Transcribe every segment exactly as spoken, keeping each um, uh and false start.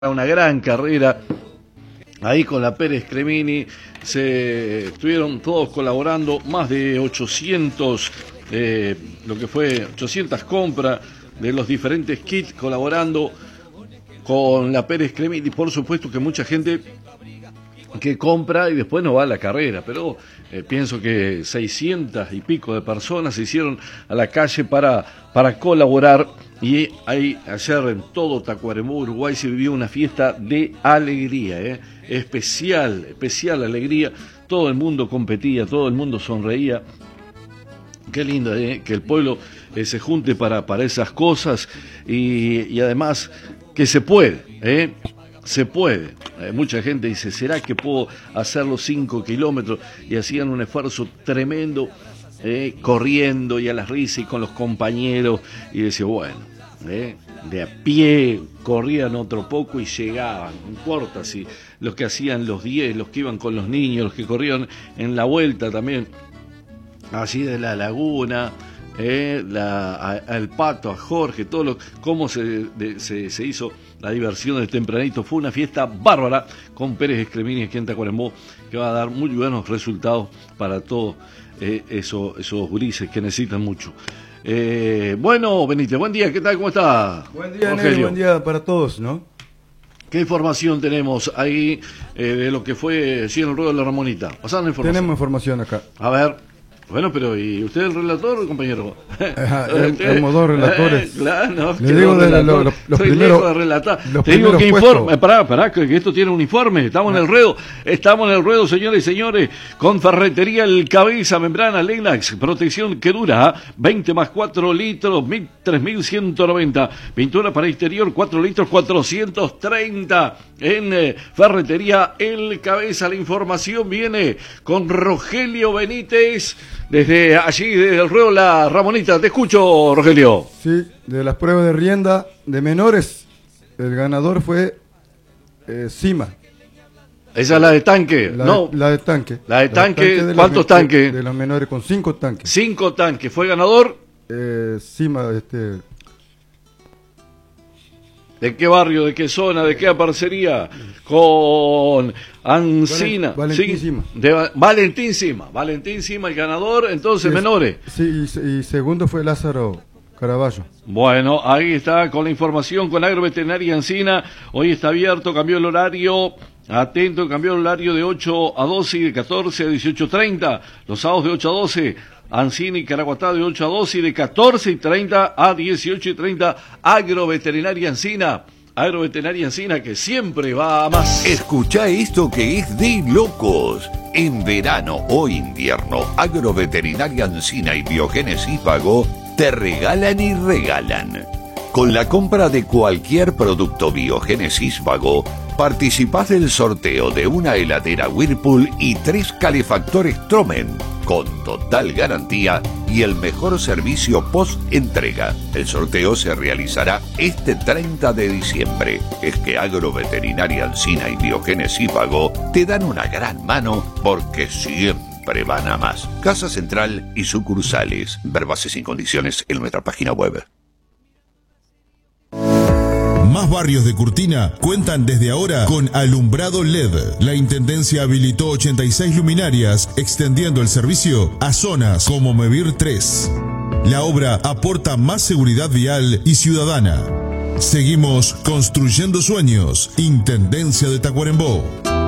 una gran carrera ahí con la Pérez Cremini, se estuvieron todos colaborando, más de ochocientos, eh, lo que fue ochocientas compras de los diferentes kits colaborando con la Pérez Cremini. Por supuesto que mucha gente que compra y después no va a la carrera, pero eh, pienso que seiscientas y pico de personas se hicieron a la calle para, para colaborar. Y ahí, ayer en todo Tacuarembó, Uruguay, se vivió una fiesta de alegría, ¿eh? especial, especial alegría. Todo el mundo competía, todo el mundo sonreía. Qué lindo, ¿eh? que el pueblo eh, se junte para, para esas cosas y, y además que se puede, ¿eh? se puede. Eh, mucha gente dice, ¿será que puedo hacer los cinco kilómetros? Y hacían un esfuerzo tremendo, eh, corriendo y a las risas y con los compañeros, y decía, bueno, Eh, de a pie, corrían otro poco y llegaban, no importa si los que hacían los diez, los que iban con los niños, los que corrían en la vuelta también, así de la laguna, eh, la, a, al Pato, a Jorge, todo lo, cómo se, de, se, se hizo la diversión del tempranito. Fue una fiesta bárbara con Pérez Cremini aquí en Tacuarembó, que va a dar muy buenos resultados para todos eh, eso, esos gurises que necesitan mucho. Eh, bueno, Benítez, buen día, ¿qué tal? ¿Cómo está? Buen día, Negro, buen día para todos, ¿no? ¿Qué información tenemos ahí eh, de lo que fue sí, en el ruedo de la Ramonita? Pasaron información. Tenemos información acá. A ver. Bueno, pero ¿y usted el relator, compañero? Ajá, tenemos dos relatores. Eh, claro, no, Le digo de la, lo, lo, los Soy primeros, lejos de relatar. los Te digo que puestos. informe, pará, pará, que, que esto tiene un informe. Estamos ah. en el ruedo, estamos en el ruedo, señores y señores, con Ferretería El Cabeza, membrana Legnax, protección que dura, veinte más cuatro litros, tres mil ciento noventa. Pintura para exterior, cuatro litros, cuatrocientos treinta. En eh, Ferretería El Cabeza, la información viene con Rogelio Benítez. Desde allí, desde el ruedo La Ramonita, te escucho, Rogelio. Sí, de las pruebas de rienda de menores, el ganador fue eh, Cima. Esa es la de tanque, la no. De, la de tanque. La de tanque, tanque de ¿cuántos la, tanques? De, de los menores, con cinco tanques. Cinco tanques, ¿fue ganador? Eh, Cima, este... ¿De qué barrio, de qué zona, de qué aparecería? Con Ancina. Valentín sí, Cima. De Valentín Cima. Valentín Cima, el ganador, entonces sí, menores. Sí, y, y segundo fue Lázaro Caraballo. Bueno, ahí está con la información con Agroveterinaria Ancina. Hoy está abierto, cambió el horario. Atento, cambió el horario de ocho a doce y de catorce a dieciocho treinta. Los sábados de ocho a doce. Ancina y Caraguatá de ocho a doce y de catorce y treinta a dieciocho y treinta. Agroveterinaria Ancina. Agroveterinaria Ancina, que siempre va a más. Escuchá esto que es de locos. En verano o invierno, Agroveterinaria Ancina y Biogénesis Vago te regalan y regalan. Con la compra de cualquier producto Biogénesis Vago, participás del sorteo de una heladera Whirlpool y tres calefactores Tromen, con total garantía y el mejor servicio post-entrega. El sorteo se realizará este treinta de diciembre. Es que Agroveterinaria Ancina y Biogénesis Vago te dan una gran mano porque siempre van a más. Casa Central y sucursales. Ver bases y condiciones en nuestra página web. Más barrios de Curtina cuentan desde ahora con alumbrado L E D. La Intendencia habilitó ochenta y seis luminarias, extendiendo el servicio a zonas como Mevir tres. La obra aporta más seguridad vial y ciudadana. Seguimos construyendo sueños. Intendencia de Tacuarembó.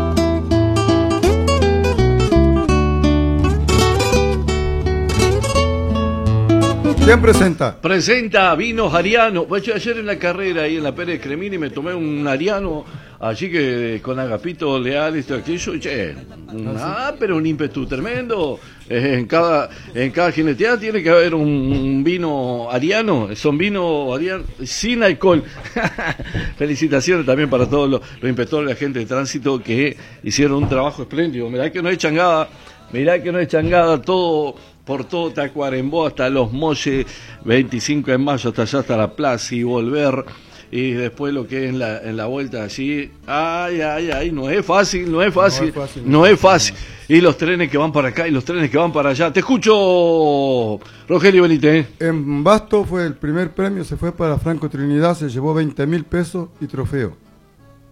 ¿Quién presenta? Presenta vinos Ariano. Pues yo ayer en la carrera ahí en la Pérez Cremini me tomé un Ariano, allí que con Agapito Leal, esto, aquello, che, ah, ah pero un ímpetu tremendo. Eh, en cada en cada jineteada tiene que haber un, un vino Ariano, son vino Ariano sin alcohol. Felicitaciones también para todos los, los inspectores, la gente de tránsito que hicieron un trabajo espléndido. Mirá que no es changada, mirá que no es changada todo. Por todo Tacuarembó hasta Los Molles, veinticinco de mayo hasta allá, hasta la plaza y volver, y después lo que es en la, en la vuelta allí, ay, ay, ay, no es fácil, no es fácil, no es fácil, no es fácil. Y los trenes que van para acá y los trenes que van para allá. Te escucho, Rogelio Benítez. En Basto fue el primer premio, se fue para Franco Trinidad, se llevó veinte mil pesos y trofeo.